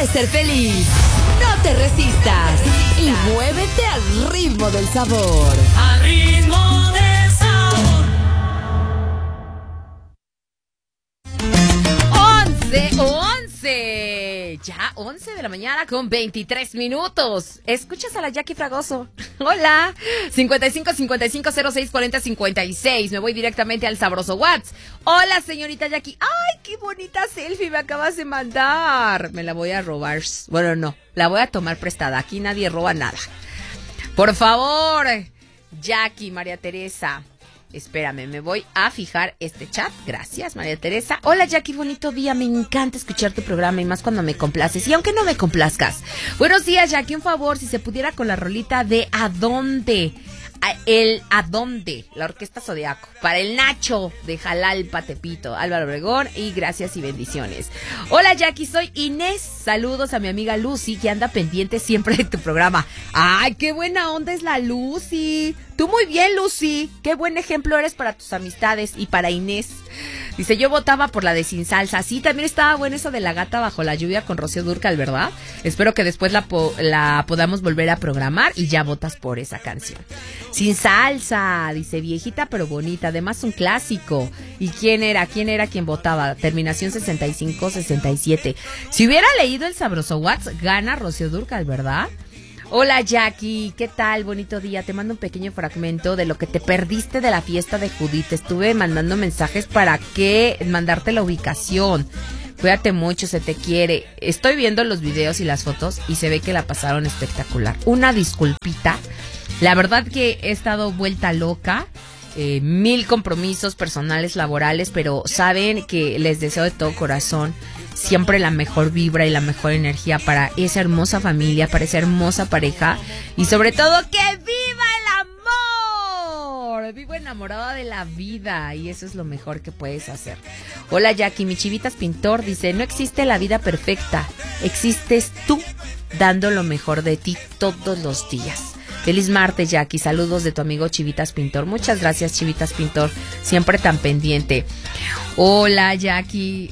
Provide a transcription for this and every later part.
¿Quieres ser feliz? No te resistas y muévete al ritmo del sabor. Al ritmo del sabor. 11. Ya 11 de la mañana con 23 minutos. Escuchas a la Jackie Fragoso. Hola. 55 55 06 40 56. Me voy directamente al sabroso WhatsApp. Hola, señorita Jackie. Ay, qué bonita selfie me acabas de mandar. Me la voy a robar. Bueno, no, la voy a tomar prestada. Aquí nadie roba nada. Por favor, Jackie, María Teresa. Espérame, me voy a fijar este chat. Gracias, María Teresa. Hola, Jackie, bonito día. Me encanta escuchar tu programa y más cuando me complaces. Y aunque no me complazcas. Buenos días, Jackie. Un favor, si se pudiera con la rolita de ¿A dónde? ¿A dónde? La Orquesta Zodiaco. Para el Nacho de Jalalpa, Tepito, Álvaro Obregón. Y gracias y bendiciones. Hola, Jackie, soy Inés. Saludos a mi amiga Lucy, que anda pendiente siempre de tu programa. ¡Ay, qué buena onda es la Lucy! Tú muy bien, Lucy. Qué buen ejemplo eres para tus amistades y para Inés. Dice, yo votaba por la de Sin Salsa. Sí, también estaba bueno eso de La Gata Bajo la Lluvia con Rocío Dúrcal, ¿verdad? Espero que después la podamos volver a programar y ya votas por esa canción. Sin Salsa, dice, viejita pero bonita, además un clásico. ¿Y quién era quien votaba? Terminación 65-67. Si hubiera leído el sabroso WhatsApp, gana Rocío Dúrcal, ¿verdad? Hola, Jackie, ¿qué tal? Bonito día. Te mando un pequeño fragmento de lo que te perdiste de la fiesta de Judith. Te estuve mandando mensajes para mandarte la ubicación. Cuídate mucho, se te quiere. Estoy viendo los videos y las fotos y se ve que la pasaron espectacular. Una disculpita. La verdad que he estado vuelta loca. 1000 compromisos personales, laborales, pero saben que les deseo de todo corazón siempre la mejor vibra y la mejor energía para esa hermosa familia, para esa hermosa pareja y sobre todo que viva el amor. Vivo enamorada de la vida y eso es lo mejor que puedes hacer. Hola, Jackie, mi Chivitas Pintor dice, no existe la vida perfecta, existes tú dando lo mejor de ti todos los días. Feliz martes, Jackie. Saludos de tu amigo Chivitas Pintor. Muchas gracias, Chivitas Pintor. Siempre tan pendiente. Hola, Jackie.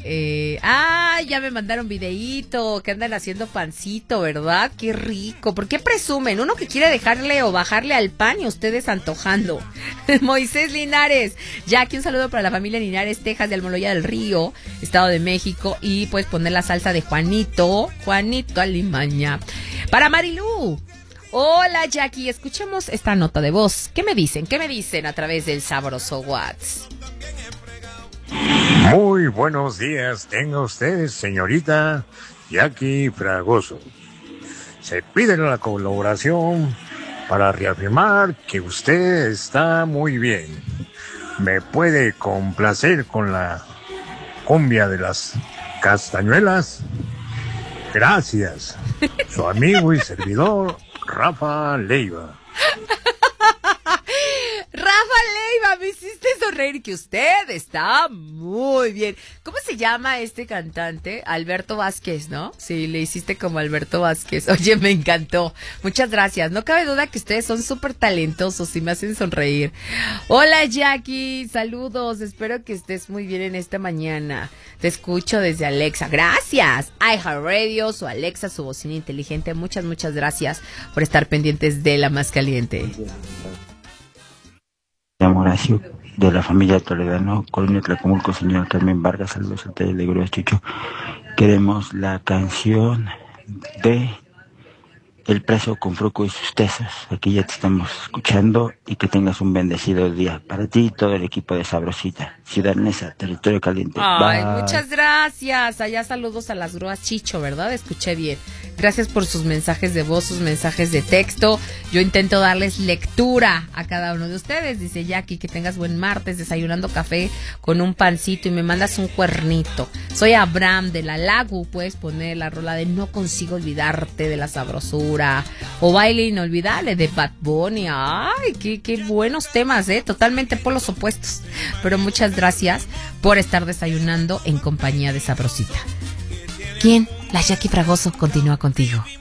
Ya me mandaron videíto. Que andan haciendo pancito, ¿verdad? Qué rico. ¿Por qué presumen? Uno que quiere dejarle o bajarle al pan y ustedes antojando. Moisés Linares. Jackie, un saludo para la familia Linares, Texas, de Almoloya del Río, Estado de México. Y puedes poner la salsa de Juanito Alimaña. Para Marilú. Hola, Jackie, escuchemos esta nota de voz. ¿Qué me dicen? ¿Qué me dicen a través del sabroso WhatsApp? Muy buenos días, tenga ustedes, señorita Jackie Fragoso. Se pide la colaboración para reafirmar que usted está muy bien. ¿Me puede complacer con la cumbia de las castañuelas? Gracias. Su amigo y servidor, Rafa Leiva. Rafa Leiva, me hiciste sonreír, que usted está muy bien. ¿Cómo se llama este cantante? Alberto Vázquez, ¿no? Sí, le hiciste como Alberto Vázquez. Oye, me encantó. Muchas gracias. No cabe duda que ustedes son súper talentosos y me hacen sonreír. Hola, Jackie. Saludos. Espero que estés muy bien en esta mañana. Te escucho desde Alexa. Gracias. iHeartRadio, su Alexa, su bocina inteligente. Muchas gracias por estar pendientes de La Más Caliente. Horacio, de la familia Toledano, Colonia Tlacomulco, señora Carmen Vargas, saludos al taller de Grúas Chucho. Queremos la canción de El Preso con Fruco y sus tesos. Aquí ya te estamos escuchando y que tengas un bendecido día. Para ti y todo el equipo de Sabrosita, Ciudad Neza, Territorio Caliente. Ay, bye. Muchas gracias. Allá saludos a las grúas Chicho, ¿verdad? Escuché bien. Gracias por sus mensajes de voz, sus mensajes de texto. Yo intento darles lectura a cada uno de ustedes. Dice Jackie, que tengas buen martes, desayunando café con un pancito y me mandas un cuernito. Soy Abraham de la Lagu. Puedes poner la rola de No Consigo Olvidarte de la Sabrosura o Baile Inolvidable de Bad Bunny. Ay, qué buenos temas, totalmente por los opuestos. Pero muchas gracias por estar desayunando en compañía de Sabrosita. ¿Quién? La Jackie Fragoso continúa contigo.